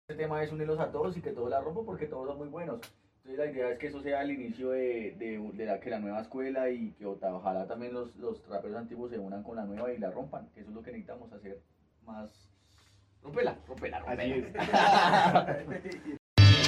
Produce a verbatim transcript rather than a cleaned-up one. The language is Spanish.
este tema es unirlos a todos y que todos la rompan porque todos son muy buenos. Entonces la idea es que eso sea el inicio de, de, de la, que la nueva escuela y que ojalá también los, los raperos antiguos se unan con la nueva y la rompan, que eso es lo que necesitamos hacer más. Rompela, rompela, rompela. Así es.